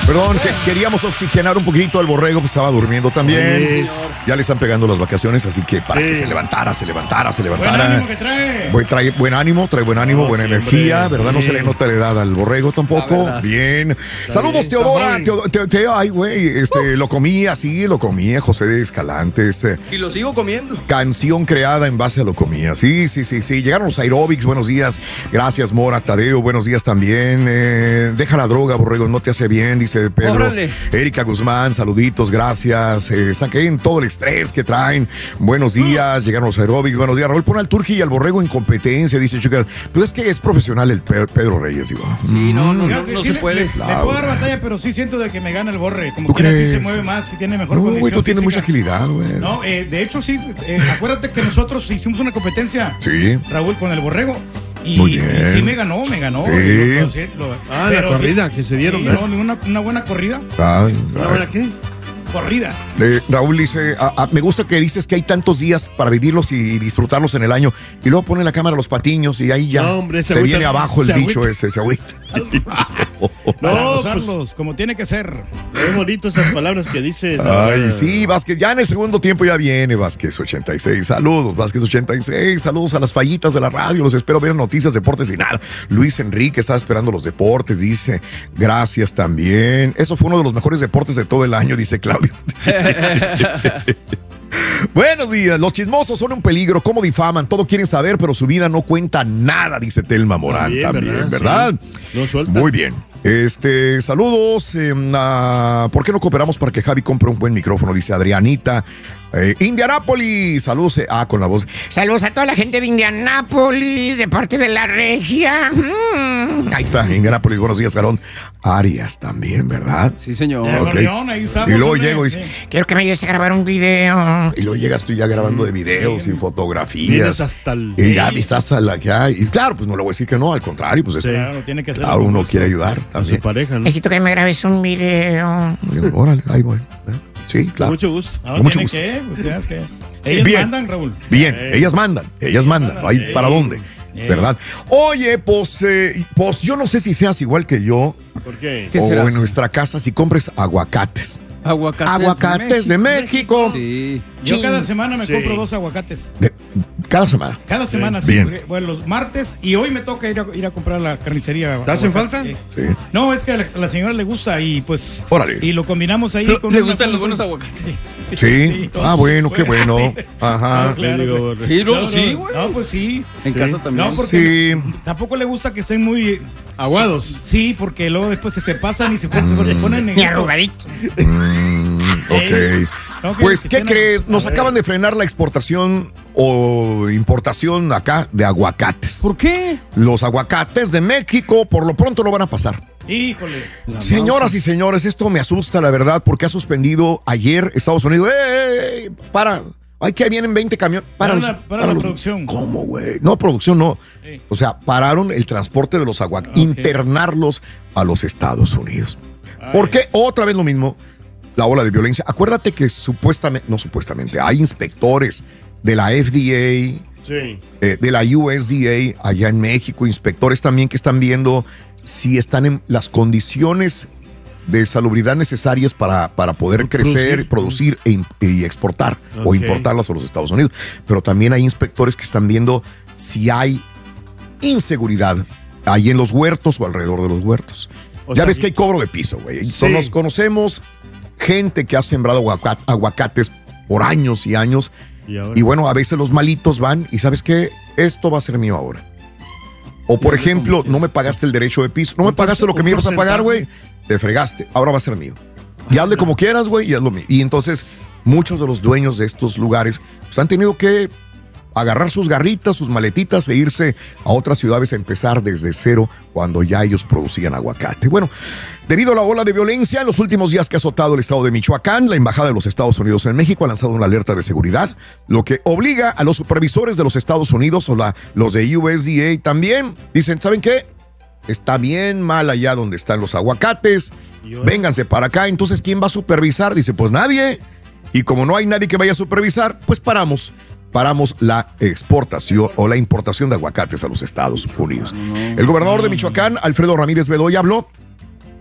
Perdón, que queríamos oxigenar un poquito al borrego, pues estaba durmiendo también. Ya le están pegando las vacaciones, así que para que se levantara. Buen ánimo que trae. Trae buen ánimo, buena energía, ¿verdad? No se le nota la edad al borrego tampoco. Bien. Saludos, bien, Teodora. Ay, güey, lo comía, José de Escalantes. Y lo sigo comiendo. Canción creada en base a lo comía. Sí. Llegaron los aeróbics, buenos días. Gracias, Mora, Tadeo, buenos días también. Deja la droga, borrego, no te hace bien, dice Pedro. Órale. Erika Guzmán, saluditos, gracias. Saquen todo el estrés que traen. Buenos días, llegaron los aeróbics, buenos días. Raúl, pon al Turqui y al borrego en competencia, dice Chica. Pues es que es profesional el Pedro Reyes, digo. Sí, no se puede. Le puedo dar batalla, pero sí siento de que me gana el borre. Como ¿Tú que así crees? se mueve más y tiene mejor No, condición güey, tú tienes física. mucha agilidad, güey. No, de hecho sí. Acuérdate que nosotros hicimos una competencia, Sí. Raúl, con el borrego. Y, Muy bien. y sí me ganó. Sí. La corrida que se dieron, Sí, ¿verdad? una buena corrida. ¿Una buena qué? Corrida. Raúl dice, me gusta que dices que hay tantos días para vivirlos y disfrutarlos en el año, y luego pone la cámara los patiños y ahí ya No, hombre, se viene abajo el dicho ese, se agüita. Para No, usarlos como tiene que ser. Es bonito esas palabras que dices. Ay, sí, Vázquez, ya en el segundo tiempo ya viene Vázquez 86. Saludos, Vázquez 86. Saludos a las fallitas de la radio. Los espero ver en noticias, deportes y nada. Luis Enrique está esperando los deportes, dice. Gracias también. Eso fue uno de los mejores deportes de todo el año, dice Claudio. Buenos días, los chismosos son un peligro, ¿cómo difaman? Todo quieren saber, pero su vida no cuenta nada, dice Telma Morán. También, ¿verdad? Sí. No suelta. Muy bien. Saludos. ¿Por qué no cooperamos para que Javi compre un buen micrófono? Dice Adrianita. Indianápolis, saludos. Con la voz. Saludos a toda la gente de Indianápolis, de parte de la regia. Ahí está, Indianápolis, buenos días, Garón. Arias también, ¿verdad? Sí, señor. Ok. Gorrión, ahí estamos, Y luego hombre. llego y dice, quiero que me ayudes a grabar un video. Y luego llegas tú ya grabando de videos y fotografías. Vienes hasta el... Y ya estás a la que hay. Y claro, pues no le voy a decir que no, al contrario, pues Sí. Claro, tiene que ser. claro, uno quiere ayudar A su también. pareja, ¿no? Necesito que me grabes un video. Órale, ahí voy. Sí, claro. Mucho gusto. No, Con mucho tiene gusto. que, o sea, que ellos Bien. mandan, Raúl. Bien, ellas mandan, no hay para dónde, ¿verdad? Oye, pues yo no sé si seas igual que yo ¿Por qué? ¿Qué o será? en nuestra casa si compres aguacates. Aguacates de México. Sí. Yo Chin. cada semana me Sí. compro 2 aguacates. Cada semana. Cada semana, sí. Bien. Porque, bueno, los martes y hoy me toca ir a comprar a la carnicería. ¿Te hacen aguacates. falta? Sí. No, es que a la señora le gusta y pues. Órale. Y lo combinamos ahí con. ¿Le una- gustan los buenos aguacates? Sí. Bueno, qué bueno. Ajá. No, claro, Digo, güey. Sí, No, sí, güey. No, pues sí. En Sí. casa también. No, porque Sí. tampoco le gusta que estén muy. Aguados. Sí, porque luego después se pasan y se ponen Mi negrito. arrugadito. Ok. No, que- Pues, que ¿qué tiene- crees? Nos acaban de frenar la exportación o importación acá de aguacates. ¿Por qué? Los aguacates de México por lo pronto no van a pasar. Híjole. Señoras y señores, esto me asusta, la verdad, porque ha suspendido ayer Estados Unidos. ¡Ey! Para. Ay, que vienen 20 camiones. Para la producción. ¿Cómo, güey? No, producción no. Sí. O sea, pararon el transporte de los aguacates, Ok. internarlos a los Estados Unidos. Ay. ¿Por qué? Otra vez lo mismo, la ola de violencia. Acuérdate que supuestamente, hay inspectores de la FDA, Sí. de la USDA allá en México, inspectores también que están viendo si están en las condiciones de salubridad necesarias para poder crecer, producir y exportar o Ok. importarlas a los Estados Unidos. Pero también hay inspectores que están viendo si hay inseguridad ahí en los huertos o alrededor de los huertos. O Ya sea, ves que hay cobro de piso, güey. Sí. Nos conocemos gente que ha sembrado aguacates por años y años. Y bueno, a veces los malitos van y ¿sabes qué? Esto va a ser mío ahora. O por ejemplo, no me pagaste el derecho de piso. No me pagaste lo que me ibas a pagar, güey. Te fregaste. Ahora va a ser mío. Y hazle como quieras, güey, y hazlo mío. Y entonces, muchos de los dueños de estos lugares pues, han tenido que agarrar sus garritas, sus maletitas e irse a otras ciudades a empezar desde cero cuando ya ellos producían aguacate. Bueno, debido a la ola de violencia en los últimos días que ha azotado el estado de Michoacán, la Embajada de los Estados Unidos en México ha lanzado una alerta de seguridad, lo que obliga a los supervisores de los Estados Unidos o los de USDA también, dicen, ¿saben qué? Está bien mal allá donde están los aguacates, vénganse para acá. Entonces, ¿quién va a supervisar? Dice, pues nadie. Y como no hay nadie que vaya a supervisar, pues paramos la exportación o la importación de aguacates a los Estados Unidos. El gobernador de Michoacán, Alfredo Ramírez Bedoya, habló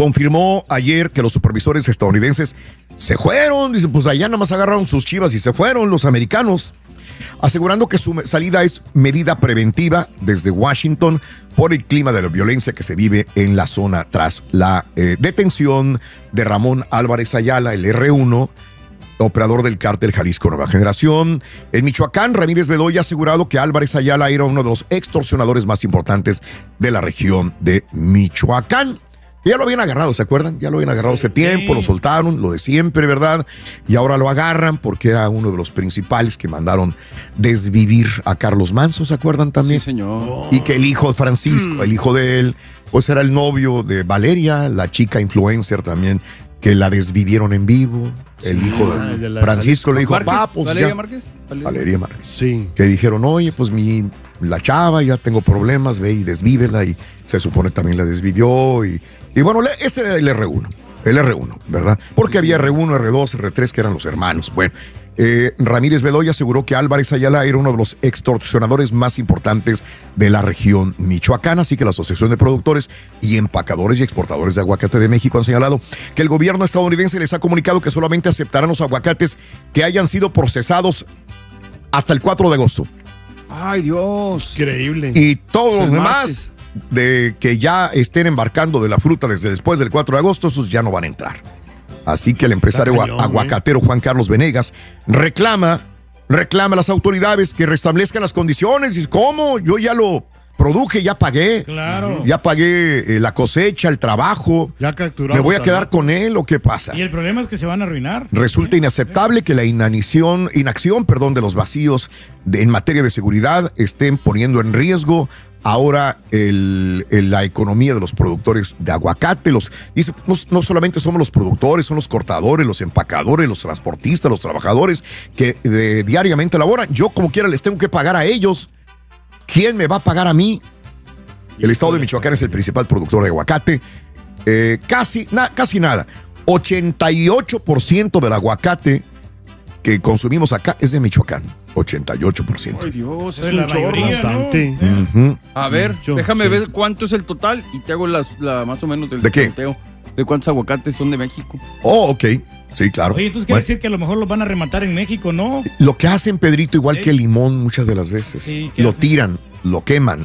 confirmó ayer que los supervisores estadounidenses se fueron. Dice, pues allá nada más agarraron sus chivas y se fueron los americanos, asegurando que su salida es medida preventiva desde Washington por el clima de la violencia que se vive en la zona tras la detención de Ramón Álvarez Ayala, el R1, operador del cártel Jalisco Nueva Generación. En Michoacán, Ramírez Bedoya ha asegurado que Álvarez Ayala era uno de los extorsionadores más importantes de la región de Michoacán. Ya lo habían agarrado, ¿se acuerdan? Ya lo habían agarrado hace tiempo, lo soltaron, lo de siempre, ¿verdad? Y ahora lo agarran porque era uno de los principales que mandaron desvivir a Carlos Manzo, ¿se acuerdan también? Sí, señor. Y que el hijo de Francisco, el hijo de él, pues era el novio de Valeria, la chica influencer también, que la desvivieron en vivo. El hijo de Francisco le dijo, pues ¿Valeria ya. Márquez? Valeria Márquez. Sí. Que dijeron, oye, pues la chava, ya tengo problemas, ve y desvívela, y se supone también la desvivió, y bueno, ese era el R1, ¿verdad? Porque había R1, R2, R3, que eran los hermanos. Bueno, Ramírez Bedoya aseguró que Álvarez Ayala era uno de los extorsionadores más importantes de la región michoacana, así que la Asociación de Productores y Empacadores y Exportadores de Aguacate de México han señalado que el gobierno estadounidense les ha comunicado que solamente aceptarán los aguacates que hayan sido procesados hasta el 4 de agosto. Ay, Dios. Increíble. Y todos los demás de que ya estén embarcando de la fruta desde después del 4 de agosto, esos ya no van a entrar. Así que el empresario aguacatero Juan Carlos Venegas reclama a las autoridades que restablezcan las condiciones. Dice, ¿cómo? Yo ya lo produje, ya pagué. Claro. Ya pagué la cosecha, el trabajo. Ya capturamos. ¿Me voy a quedar con él o qué pasa? Y el problema es que se van a arruinar. Resulta inaceptable que la inacción de los vacíos en materia de seguridad estén poniendo en riesgo ahora la economía de los productores de aguacate. Dice, no solamente somos los productores, son los cortadores, los empacadores, los transportistas, los trabajadores que diariamente laboran. Yo como quiera les tengo que pagar a ellos. ¿Quién me va a pagar a mí? El estado de Michoacán es el principal productor de aguacate. Casi nada. 88% del aguacate que consumimos acá es de Michoacán. 88%. Ay, Dios, es la un chorro. mayoría, bastante. ¿no? A ver, déjame ver cuánto es el total y te hago más o menos el ¿De qué? conteo de cuántos aguacates son de México. Oh, ok. Sí, claro. Oye, entonces quiere decir que a lo mejor los van a rematar en México, ¿no? Lo que hacen, Pedrito, igual que el limón muchas de las veces. Sí, lo hacen? tiran, lo queman,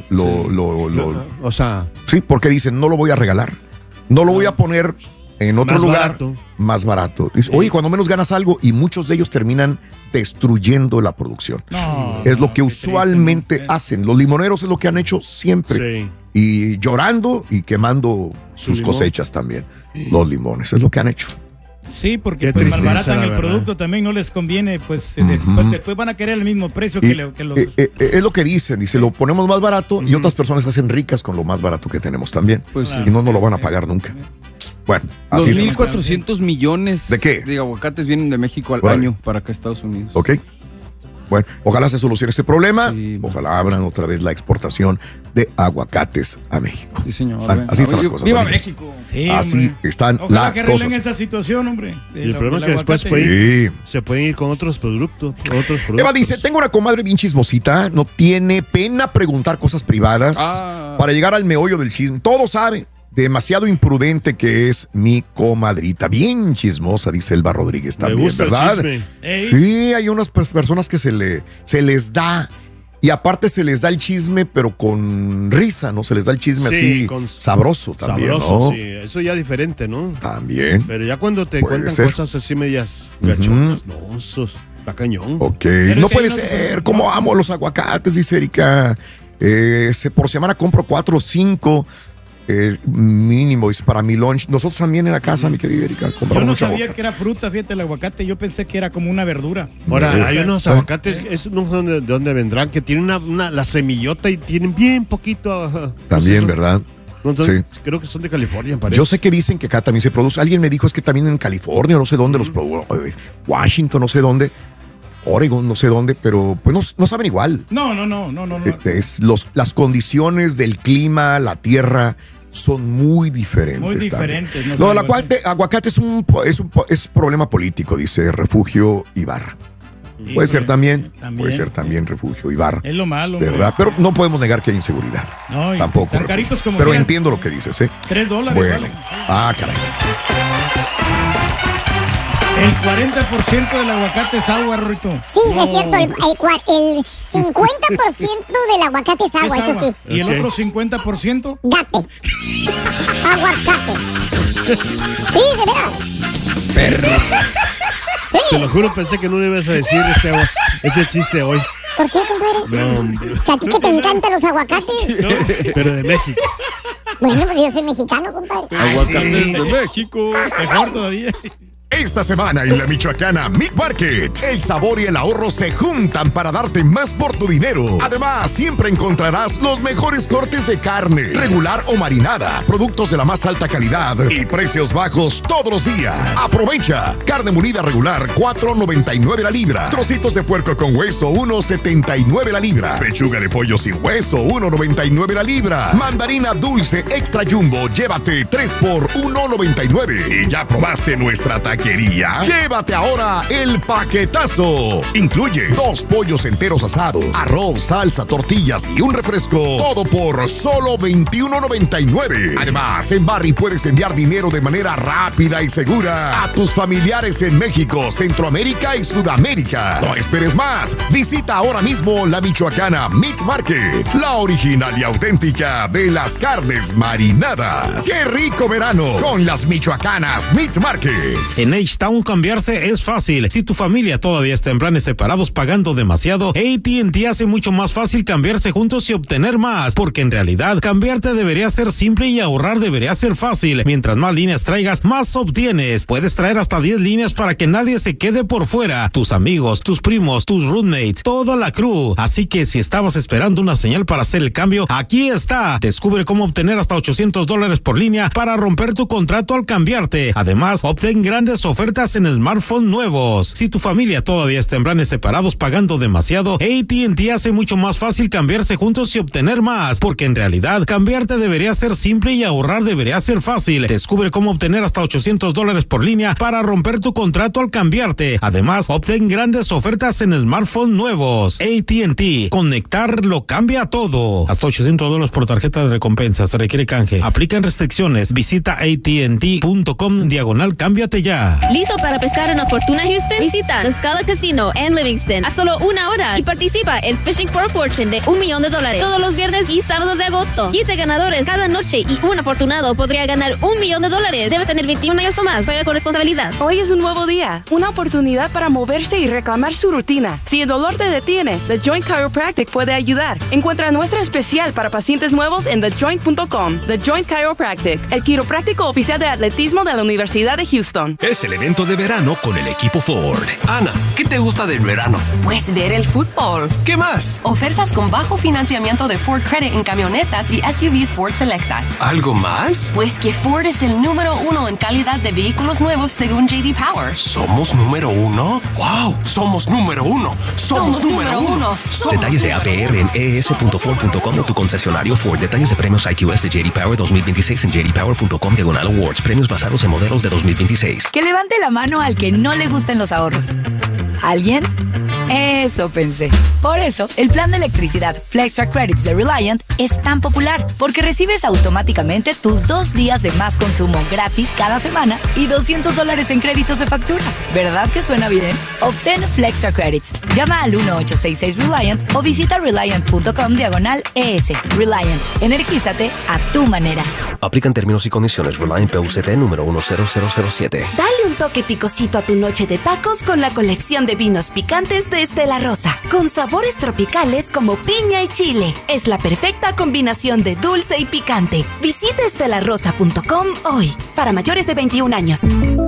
O sea, sí, porque dicen, no lo voy a regalar. No lo voy a poner en otro Más lugar barato. más barato. Dice, oye, cuando menos ganas algo, y muchos de ellos terminan destruyendo la producción. No, Es lo que qué usualmente triste, ¿no? hacen. Los limoneros es lo que han hecho siempre. sí. Y llorando y quemando sus limón. cosechas también. Los limones, es lo que han hecho. Sí, porque Qué pues tristeza, malbaratan la el verdad. producto, también no les conviene, pues después van a querer el mismo precio Y, que los... es lo que dicen, dice, lo ponemos más barato y otras personas se hacen ricas con lo más barato que tenemos también. Pues Y no nos lo van a pagar nunca. Bueno, así es. 2.400 millones ¿De qué? de aguacates vienen de México al Órale. año para acá a Estados Unidos. ¿Ok? Bueno, ojalá se solucione este problema. Sí. Ojalá abran otra vez la exportación de aguacates a México. Sí, señor. Así están las cosas. ¡Viva amigos. México! Sí, Así hombre. están Ojalá las que arreglen cosas. esa situación, hombre. Y el problema es que después aguacate. Sí. se pueden ir con otros productos. Eva dice, tengo una comadre bien chismosita, no tiene pena preguntar cosas privadas para llegar al meollo del chisme. Todo sabe, demasiado imprudente que es mi comadrita. Bien chismosa, dice Elba Rodríguez también, gusta el ¿verdad? chisme. Sí, hay unas personas que se les da. Y aparte se les da el chisme, pero con risa, ¿no? Se les da el chisme Sí, así con sabroso también, sabroso, ¿no? sí. Eso ya diferente, ¿no? También. Pero ya cuando te Puede cuentan ser. cosas así medias gachonas, no, eso está cañón. Ok, Pero no es que puede hay unos- ser. ¿Cómo amo los aguacates? Dice Erika. Por semana compro 4 o 5 mínimo. Dice para mi lunch. Nosotros también en la casa, mi querida Erika, Yo compramos no mucho sabía aguacate. que era fruta, fíjate, el aguacate. Yo pensé que era como una verdura. Ahora, Sí. hay unos aguacates, no sé de dónde vendrán, que tienen la semillota y tienen bien poquito. ajá. También, No sé, ¿verdad? no, entonces, Sí. creo que son de California, parece. Yo sé que dicen que acá también se produce. Alguien me dijo es que también en California, no sé dónde los produjo. Washington, no sé dónde. Oregon, no sé dónde, pero pues no saben igual. No. Las condiciones del clima, la tierra, son muy diferentes. Muy también. diferentes, no Lo del son iguales. aguacate es problema político, dice Refugio Ibarra. Puede ser también. Puede ser también refugio y bar. Es lo malo. ¿Verdad? Pero no podemos negar que hay inseguridad. No, tampoco. Tan caritos como pero quieran. entiendo lo que dices, ¿eh? $3. Bueno. Vale. Caray. El 40% del aguacate es agua, Rorrito. Sí, es cierto. El 50% del aguacate es agua, eso sí. ¿Y el otro 50%? Gate. Aguacate. Sí, de veras. Perro. Sí. Te lo juro, pensé que no le ibas a decir ese chiste hoy. ¿Por qué, compadre? No, hombre. O sea, ¿a ti que te encantan los aguacates? No. Pero de México. Bueno, pues yo soy mexicano, compadre. Aguacates de México. Mejor todavía. Esta semana en la Michoacana Meat Market, el sabor y el ahorro se juntan para darte más por tu dinero. Además, siempre encontrarás los mejores cortes de carne, regular o marinada, productos de la más alta calidad y precios bajos todos los días. Aprovecha. Carne molida regular, $4.99 la libra. Trocitos de puerco con hueso, $1.79 la libra. Pechuga de pollo sin hueso, $1.99 la libra. Mandarina dulce extra jumbo, llévate 3 por $1.99. ¿Y ya probaste nuestra taquería? Llévate ahora el paquetazo. Incluye 2 pollos enteros asados, arroz, salsa, tortillas y un refresco. Todo por solo $21.99. Además, en Barry puedes enviar dinero de manera rápida y segura a tus familiares en México, Centroamérica y Sudamérica. No esperes más. Visita ahora mismo la Michoacana Meat Market, la original y auténtica de las carnes marinadas. ¡Qué rico verano con las Michoacanas Meat Market! En H-Town cambiarse es fácil. Si tu familia todavía está en planes separados pagando demasiado, AT&T hace mucho más fácil cambiarse juntos y obtener más, porque en realidad cambiarte debería ser simple y ahorrar debería ser fácil. Mientras más líneas traigas, más obtienes. Puedes traer hasta 10 líneas para que nadie se quede por fuera. Tus amigos, tus primos, tus roommates, toda la crew. Así que si estabas esperando una señal para hacer el cambio, aquí está. Descubre cómo obtener hasta $800 por línea para romper tu contrato al cambiarte. Además, obtén grandes ofertas en smartphones nuevos. Si tu familia todavía está en planes separados pagando demasiado, AT&T hace mucho más fácil cambiarse juntos y obtener más, porque en realidad cambiarte debería ser simple y ahorrar debería ser fácil. Descubre cómo obtener hasta $800 por línea para romper tu contrato al cambiarte. Además, obtén grandes ofertas en smartphones nuevos. AT&T, conectar lo cambia todo. Hasta $800 por tarjeta de recompensa. Se requiere canje. Aplican restricciones. Visita AT&T.com/cámbiate ya. ¿Listo para pescar una fortuna, Houston? Visita The Scala Casino en Livingston a solo 1 hora y participa en Fishing for a Fortune de $1 million todos los viernes y sábados de agosto. 15 ganadores cada noche y un afortunado podría ganar $1 million. Debe tener 21 años o más. Juega con responsabilidad. Hoy es un nuevo día, una oportunidad para moverse y reclamar su rutina. Si el dolor te detiene, The Joint Chiropractic puede ayudar. Encuentra nuestra especial para pacientes nuevos en thejoint.com. The Joint Chiropractic, el quiropráctico oficial de atletismo de la Universidad de Houston. Es el evento de verano con el equipo Ford. Ana, ¿qué te gusta del verano? Pues ver el fútbol. ¿Qué más? Ofertas con bajo financiamiento de Ford Credit en camionetas y SUVs Ford Selectas. ¿Algo más? Pues que Ford es el número 1 en calidad de vehículos nuevos según J.D. Power. ¿Somos número 1? ¡Wow! ¡Somos número 1! ¡Somos número 1! Detalles de APR en es.ford.com o tu concesionario Ford. Detalles de premios IQS de J.D. Power 2026 en jdpower.com/awards. Premios basados en modelos de 2026. Que levante la mano al que no le gusten los ahorros. ¿Alguien? Eso pensé. Por eso, el plan de electricidad Flextra Credits de Reliant es tan popular, porque recibes automáticamente tus 2 días de más consumo gratis cada semana y $200 en créditos de factura. ¿Verdad que suena bien? Obtén Flextra Credits. Llama al 1-866-RELIANT o visita Reliant.com/ES. Reliant. Energízate a tu manera. Aplican términos y condiciones. Reliant PUCT número 10007. Dale un toque picosito a tu noche de tacos con la colección de vinos picantes de Estela Rosa, con sabores tropicales como piña y chile. Es la perfecta combinación de dulce y picante. Visita estelarosa.com hoy. Para mayores de 21 años.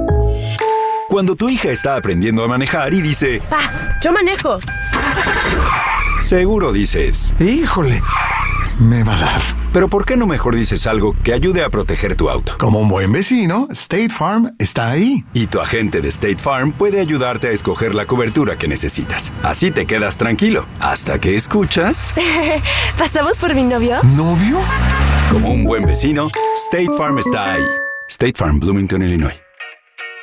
Cuando tu hija está aprendiendo a manejar y dice: ¡Pa, yo manejo! Seguro dices: ¡híjole! Me va a dar. Pero ¿por qué no mejor dices algo que ayude a proteger tu auto? Como un buen vecino, State Farm está ahí. Y tu agente de State Farm puede ayudarte a escoger la cobertura que necesitas. Así te quedas tranquilo, hasta que escuchas... ¿Pasamos por mi novio? ¿Novio? Como un buen vecino, State Farm está ahí. State Farm, Bloomington, Illinois.